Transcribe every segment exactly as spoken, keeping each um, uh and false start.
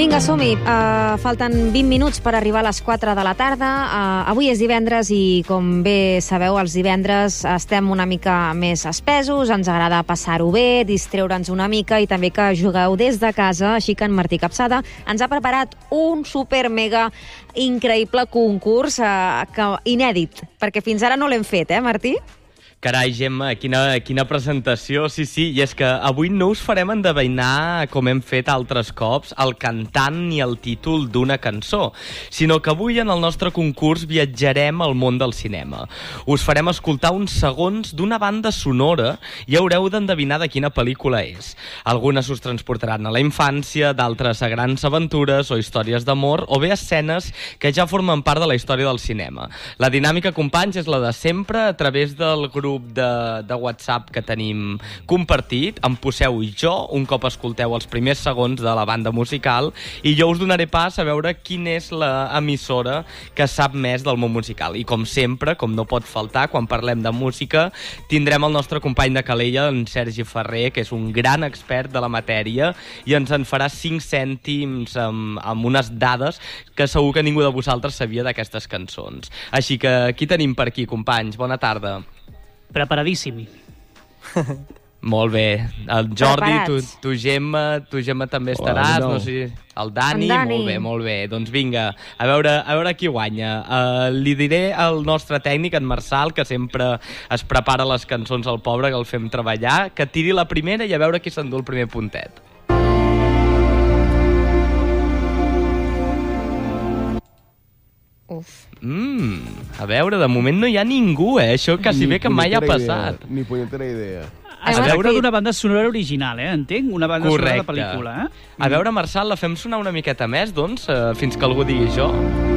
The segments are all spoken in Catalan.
Vinga, som-hi. Uh, falten vint minuts per arribar a les quatre de la tarda. Uh, avui és divendres i, com bé sabeu, els divendres estem una mica més espesos, ens agrada passar-ho bé, distreure'ns una mica i també que jugueu des de casa, així que en Martí Capçada ens ha preparat un super mega increïble concurs uh, que, inèdit, perquè fins ara no l'hem fet, eh, Martí? Carai, Gemma, quina, quina presentació, sí, sí, i és que avui no us farem endevinar, com hem fet altres cops, el cantant ni el títol d'una cançó, sinó que avui en el nostre concurs viatjarem al món del cinema. Us farem escoltar uns segons d'una banda sonora i haureu d'endevinar de quina pel·lícula és. Algunes us transportaran a la infància, d'altres a grans aventures o històries d'amor, o bé escenes que ja formen part de la història del cinema. La dinàmica, companys, és la de sempre a través del grup De, de WhatsApp que tenim compartit. Em poseu jo un cop escolteu els primers segons de la banda musical i jo us donaré pas a veure quina és l'emissora que sap més del món musical. I com sempre, com no pot faltar, quan parlem de música, tindrem el nostre company de Calella, en Sergi Ferrer, que és un gran expert de la matèria i ens en farà cinc cèntims amb, amb unes dades que segur que ningú de vosaltres sabia d'aquestes cançons. Així que aquí tenim per aquí, companys. Bona tarda. Preparadíssim. Molt bé. El Jordi, tu, tu, Gemma, tu, Gemma, també estaràs. Hola, no sé, el Dani, Dani. molt bé, molt bé. Doncs vinga, a veure, a veure qui guanya. Uh, li diré al nostre tècnic, en Marçal, que sempre es prepara les cançons al pobre, que el fem treballar, que tiri la primera i a veure qui s'endú el primer puntet. Uf. Mm, a veure, de moment no hi ha ningú, eh? Això quasi bé que mai ha passat. Idea, ni punyetera idea. Es Hem veure escrit- d'una banda sonora original, eh? Entenc? Una banda sonora de Correcte. pel·lícula, eh? A veure, Marçal, la fem sonar una miqueta més, doncs, eh, fins que algú digui jo.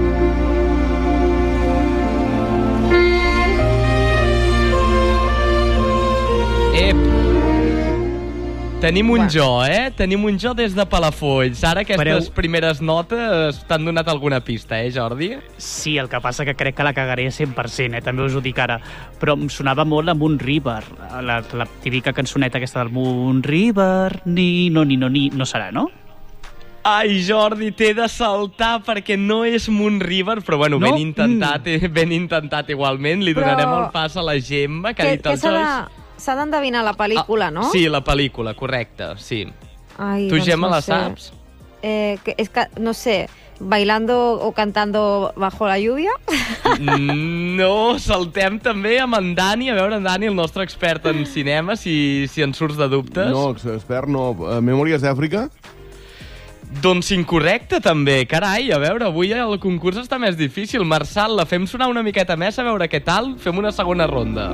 Ep! Tenim un Uah. jo, eh? Tenim un jo des de Palafolls. Ara aquestes Espereu. primeres notes t'han donat alguna pista, eh, Jordi? Sí, el que passa que crec que la cagaré cent per cent, eh? També us ho dic ara. Però em sonava molt a Moon River, la, la típica cançoneta aquesta del Moon River, ni, no, ni, no, ni, no serà, no? Ai, Jordi, t'he de saltar perquè no és Moon River, però bueno, No? ben intentat, mm. ben intentat igualment. Li Però- donarem el pas a la Gemma, que ha Que, dit que el s'ha Joyce. de- s'ha d'endevinar la pel·lícula, Ah, no? Sí, la pel·lícula, correcte, sí. Ai, Tu, doncs Gemma, no la sé. saps? Eh, que, és que, no sé, bailando o cantando bajo la lluvia? No, saltem també amb en Dani, a veure, en Dani, el nostre expert en cinema, si, si en surts de dubtes. No, expert no. Uh, Memòries d'Àfrica? Doncs incorrecte, també. Carai, a veure, avui el concurs està més difícil. Marçal, la fem sonar una miqueta més, a veure què tal? Fem una segona ronda.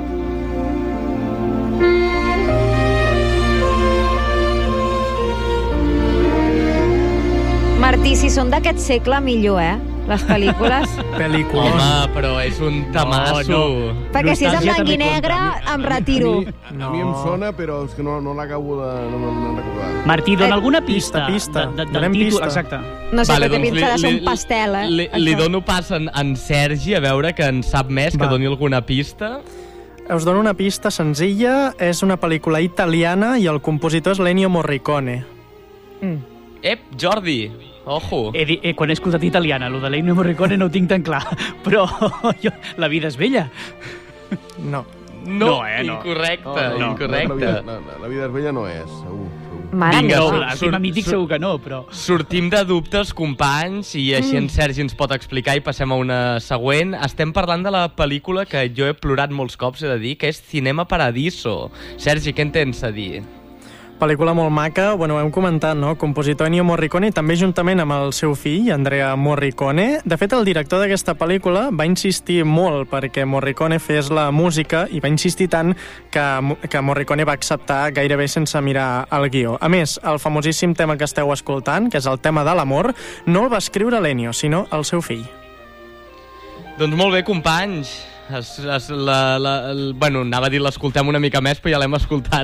Martí, si són d'aquest segle, millor, eh? Les pel·lícules. Pel·lícula. Home, però és un tamasso. No, no. Perquè si és en Nostàlgia blanc i també negre, compta. em retiro. A mi, a mi em sona, però és que no, no l'acabo de no, no, no recordar. Martí, dona Eh, alguna pista, pista, de, de, del donem títol. pista. Exacte. No sé, Vale, però té doncs pinta de li- ser un li- pastel, eh? Li, li això. dono pas en, en Sergi, a veure que en sap més, que Va. doni alguna pista. Us dono una pista senzilla. És una pel·lícula italiana i el compositor és l'Ennio Morricone. Mm. Ep, Jordi, ojo. He, di- eh, quan he escoltat italiana, lo de l'Ennio Morricone no ho tinc tan clar, però jo, la vida és bella. No. No, no, eh, no. incorrecte, no. incorrecte. La, vida, la, la vida és vella no és, segur. segur. Mare Vinga, meva. surt- No, el tema mític surt- segur que no, però... Sortim de dubtes, companys, i així en Sergi ens pot explicar i passem a una següent. Estem parlant de la pel·lícula que jo he plorat molts cops, he de dir, que és Cinema Paradiso. Sergi, què en tens a dir? Pel·lícula molt maca, bueno, ho hem comentat, no? Compositor Ennio Morricone, també juntament amb el seu fill, Andrea Morricone. De fet, el director d'aquesta pel·lícula va insistir molt perquè Morricone fes la música i va insistir tant que, que Morricone va acceptar gairebé sense mirar el guió. A més, el famosíssim tema que esteu escoltant, que és el tema de l'amor, no el va escriure l'Ennio, sinó el seu fill. Doncs molt bé, companys. Es, es, la, la, el, bueno, anava a dir l'escoltem una mica més, però ja l'hem escoltat.